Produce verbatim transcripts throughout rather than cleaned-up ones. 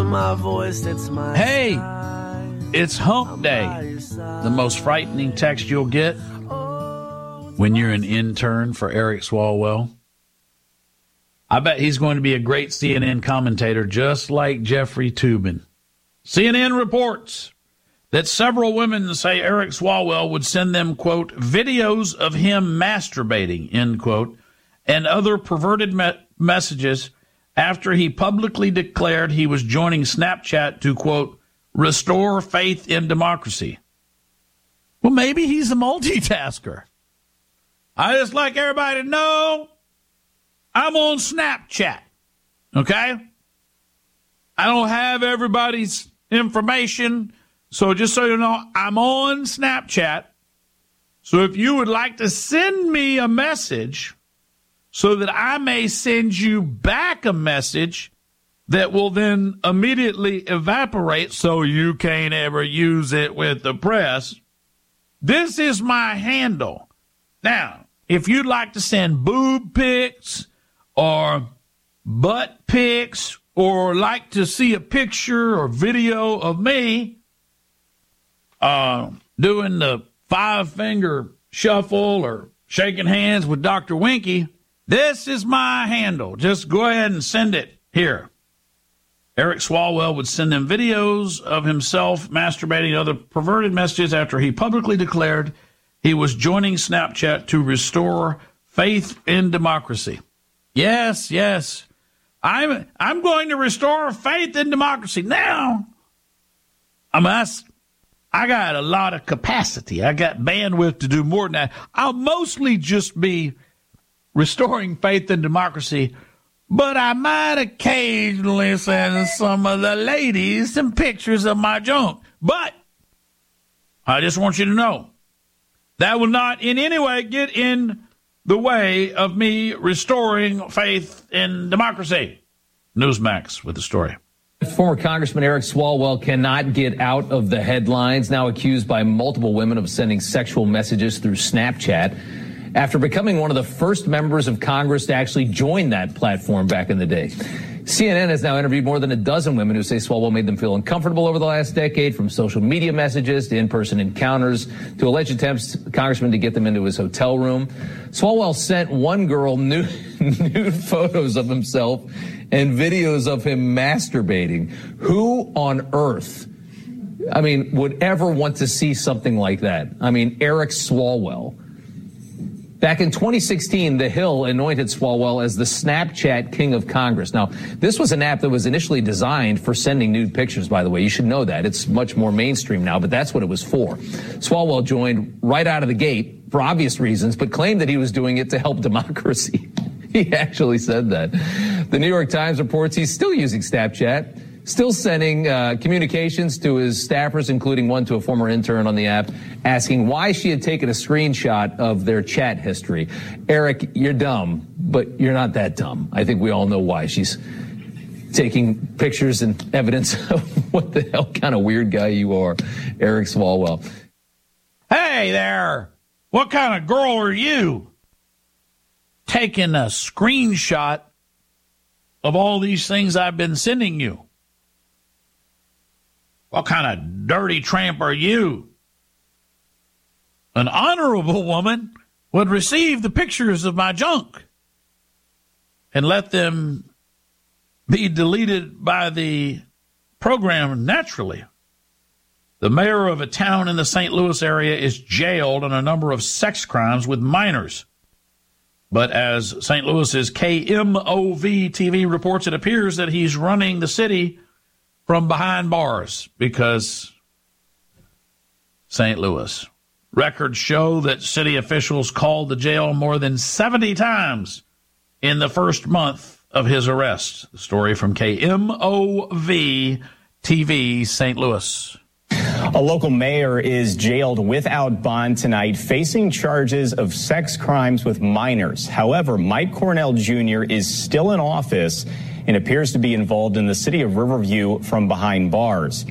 to my voice, it's my Hey, it's hump day. The most frightening text you'll get when you're an intern for Eric Swalwell. I bet he's going to be a great C N N commentator, just like Jeffrey Toobin. C N N reports that several women say Eric Swalwell would send them, quote, videos of him masturbating, end quote, and other perverted me- messages after he publicly declared he was joining Snapchat to, quote, restore faith in democracy. Well, maybe he's a multitasker. I just like everybody to know I'm on Snapchat, okay? I don't have everybody's information, so just so you know, I'm on Snapchat. So if you would like to send me a message so that I may send you back a message that will then immediately evaporate so you can't ever use it with the press, this is my handle. Now, if you'd like to send boob pics or butt pics or like to see a picture or video of me uh, doing the five-finger shuffle or shaking hands with Doctor Winky, this is my handle. Just go ahead and send it here. Eric Swalwell would send them videos of himself masturbating and other perverted messages after he publicly declared he was joining Snapchat to restore faith in democracy. Yes, yes. I'm I'm going to restore faith in democracy. Now, I must, I got a lot of capacity. I got bandwidth to do more than that. I'll mostly just be restoring faith in democracy, but I might occasionally send some of the ladies some pictures of my junk. But I just want you to know that will not in any way get in the way of me restoring faith in democracy. Newsmax with the story. Former Congressman Eric Swalwell cannot get out of the headlines, now accused by multiple women of sending sexual messages through Snapchat after becoming one of the first members of Congress to actually join that platform back in the day. C N N has now interviewed more than a dozen women who say Swalwell made them feel uncomfortable over the last decade, from social media messages to in-person encounters to alleged attempts Congressman to get them into his hotel room. Swalwell sent one girl nude, nude photos of himself and videos of him masturbating. Who on earth, I mean, would ever want to see something like that? I mean, Eric Swalwell. Back in twenty sixteen, The Hill anointed Swalwell as the Snapchat King of Congress. Now, this was an app that was initially designed for sending nude pictures, by the way. You should know that. It's much more mainstream now, but that's what it was for. Swalwell joined right out of the gate for obvious reasons, but claimed that he was doing it to help democracy. He actually said that. The New York Times reports he's still using Snapchat, still sending uh, communications to his staffers, including one to a former intern on the app, asking why she had taken a screenshot of their chat history. Eric, you're dumb, but you're not that dumb. I think we all know why she's taking pictures and evidence of what the hell kind of weird guy you are, Eric Swalwell. Hey there, what kind of girl are you? Taking a screenshot of all these things I've been sending you. What kind of dirty tramp are you? An honorable woman would receive the pictures of my junk and let them be deleted by the program naturally. The mayor of a town in the Saint Louis area is jailed on a number of sex crimes with minors. But as Saint Louis's K M O V T V reports, it appears that he's running the city from behind bars because Saint Louis. Records show that city officials called the jail more than seventy times in the first month of his arrest. The story from K M O V T V, Saint Louis. A local mayor is jailed without bond tonight, facing charges of sex crimes with minors. However, Mike Cornell Junior is still in office and appears to be involved in the city of Riverview from behind bars.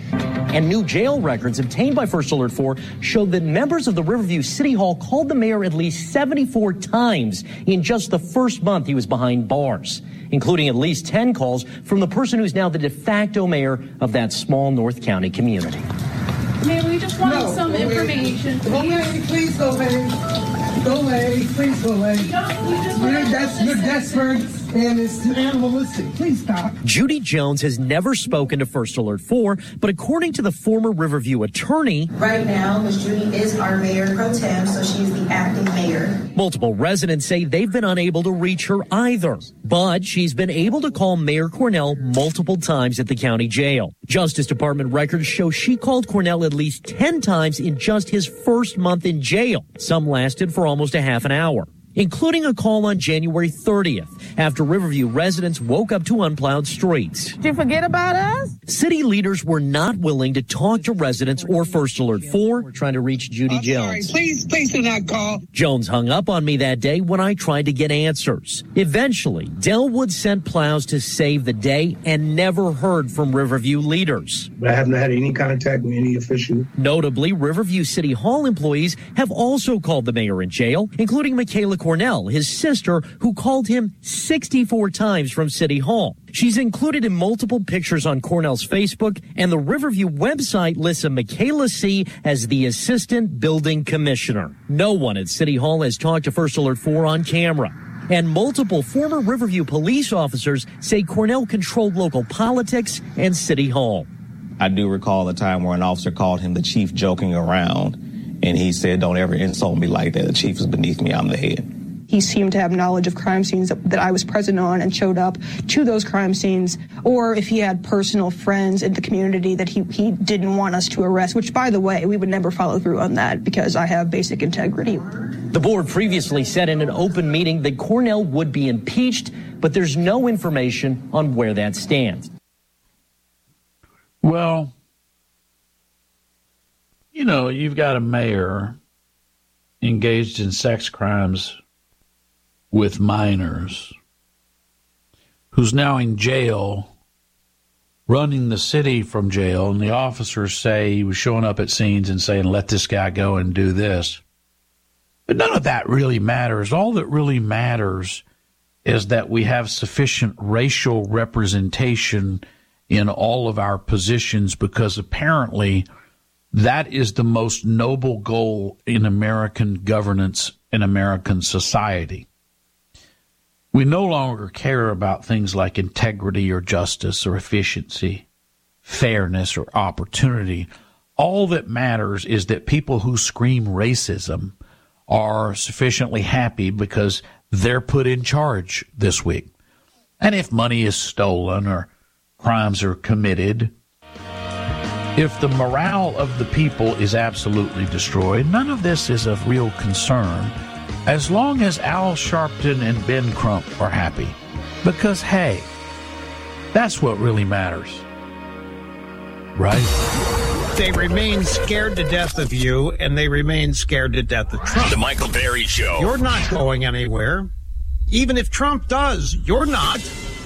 And new jail records obtained by First Alert four showed that members of the Riverview City Hall called the mayor at least seventy-four times in just the first month he was behind bars, including at least ten calls from the person who's now the de facto mayor of that small North County community. Mayor, we just want no, some information. Go away, please go away. Go away, please go away. No, you're, des- you're desperate and it's animalistic. Please stop. Judy Jones has never spoken to First Alert four, but according to the former Riverview attorney, right now, Miz Judy is our mayor pro tem, so she's the acting mayor. Multiple residents say they've been unable to reach her either, but she's been able to call Mayor Cornell multiple times at the county jail. Justice Department records show she called Cornell at least ten times in just his first month in jail. Some lasted for almost a half an hour, including a call on January thirtieth after Riverview residents woke up to unplowed streets. Did you forget about us? City leaders were not willing to talk to residents or First Alert four. We're trying to reach Judy I'm Jones. Sorry. Please, please do not call. Jones hung up on me that day when I tried to get answers. Eventually, Delwood sent plows to save the day and never heard from Riverview leaders. I haven't had any contact with any official. Notably, Riverview City Hall employees have also called the mayor in jail, including Michaela Cornell, his sister, who called him sixty-four times from City Hall. She's included in multiple pictures on Cornell's Facebook, and the Riverview website lists a Michaela C. as the assistant building commissioner. No one at City Hall has talked to First Alert four on camera. And multiple former Riverview police officers say Cornell controlled local politics and City Hall. I do recall a time where an officer called him the chief joking around, and he said, "Don't ever insult me like that. The chief is beneath me. I'm the head." He seemed to have knowledge of crime scenes that, that I was present on and showed up to those crime scenes, or if he had personal friends in the community that he, he didn't want us to arrest, which, by the way, we would never follow through on that because I have basic integrity. The board previously said in an open meeting that Cornell would be impeached, but there's no information on where that stands. Well, you know, you've got a mayor engaged in sex crimes with minors who's now in jail, running the city from jail, and the officers say he was showing up at scenes and saying, let this guy go and do this. But none of that really matters. All that really matters is that we have sufficient racial representation in all of our positions, because apparently that is the most noble goal in American governance and American society. We no longer care about things like integrity or justice or efficiency, fairness or opportunity. All that matters is that people who scream racism are sufficiently happy because they're put in charge this week. And if money is stolen or crimes are committed, if the morale of the people is absolutely destroyed, none of this is of real concern, as long as Al Sharpton and Ben Crump are happy. Because, hey, that's what really matters. Right? They remain scared to death of you, and they remain scared to death of Trump. The Michael Berry Show. You're not going anywhere. Even if Trump does, you're not.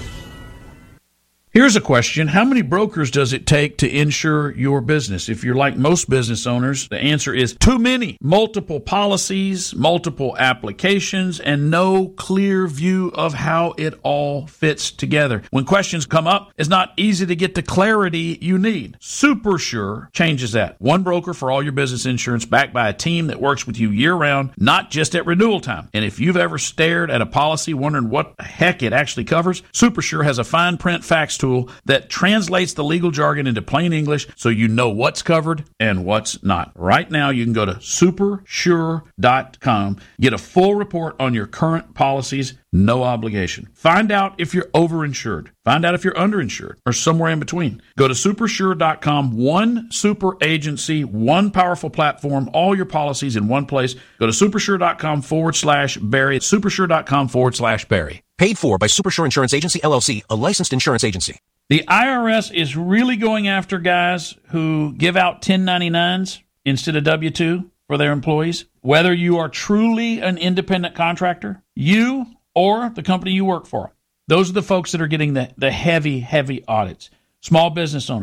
Here's a question. How many brokers does it take to insure your business? If you're like most business owners, the answer is too many. Multiple policies, multiple applications, and no clear view of how it all fits together. When questions come up, it's not easy to get the clarity you need. SuperSure changes that. One broker for all your business insurance, backed by a team that works with you year-round, not just at renewal time. And if you've ever stared at a policy wondering what the heck it actually covers, SuperSure has a fine print fax tool that translates the legal jargon into plain English so you know what's covered and what's not. Right now, you can go to super sure dot com, get a full report on your current policies, no obligation. Find out if you're overinsured. Find out if you're underinsured or somewhere in between. Go to super sure dot com, one super agency, one powerful platform, all your policies in one place. Go to super sure dot com forward slash Barry, super sure dot com forward slash Barry. Paid for by SuperSure Insurance Agency, L L C, a licensed insurance agency. The I R S is really going after guys who give out ten ninety-nines instead of W two for their employees. Whether you are truly an independent contractor, you or the company you work for, those are the folks that are getting the, the heavy, heavy audits. Small business owners,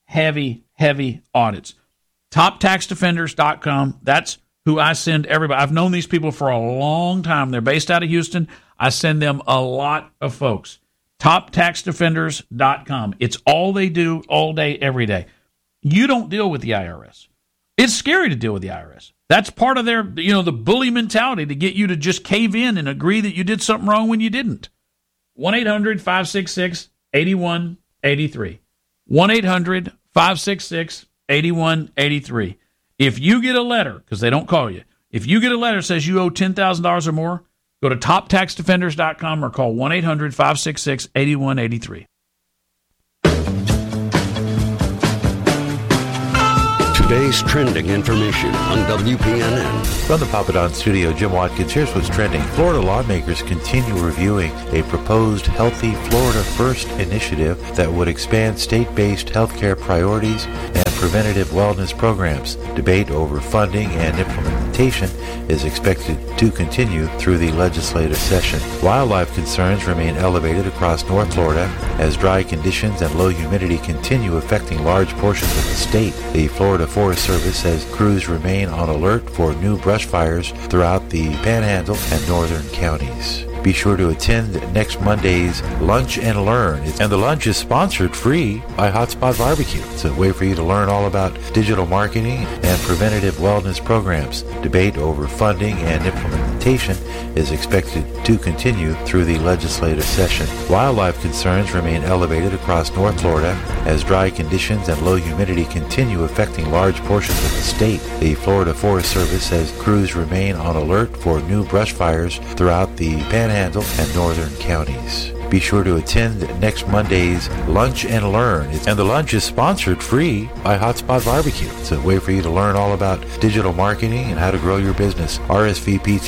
heavy, heavy audits. top tax defenders dot com. That's who I send everybody. I've known these people for a long time. They're based out of Houston. I send them a lot of folks. top tax defenders dot com. It's all they do all day, every day. You don't deal with the I R S. It's scary to deal with the I R S. That's part of their, you know, the bully mentality to get you to just cave in and agree that you did something wrong when you didn't. one eight hundred five six six eight one eight three. one eight hundred five six six eight one eight three. If you get a letter, because they don't call you, if you get a letter that says you owe ten thousand dollars or more, go to top tax defenders dot com or call one eight hundred five six six eight one eight three. Today's trending information on W P N N. From the Papa Don studio, Jim Watkins, here's what's trending. Florida lawmakers continue reviewing a proposed Healthy Florida First initiative that would expand state-based healthcare priorities and preventative wellness programs. Debate over funding and implementation is expected to continue through the legislative session. Wildlife concerns remain elevated across North Florida as dry conditions and low humidity continue affecting large portions of the state. The Florida Forest Service says crews remain on alert for new brush fires throughout the Panhandle and northern counties. Be sure to attend next Monday's Lunch and Learn. And the lunch is sponsored free by Hotspot Barbecue. It's a way for you to learn all about digital marketing and preventative wellness programs. Debate over funding and implementation is expected to continue through the legislative session. Wildlife concerns remain elevated across North Florida as dry conditions and low humidity continue affecting large portions of the state. The Florida Forest Service says crews remain on alert for new brush fires throughout the Panhandle and northern counties. Be sure to attend next Monday's Lunch and Learn. And the lunch is sponsored free by Hotspot Barbecue. It's a way for you to learn all about digital marketing and how to grow your business. R S V P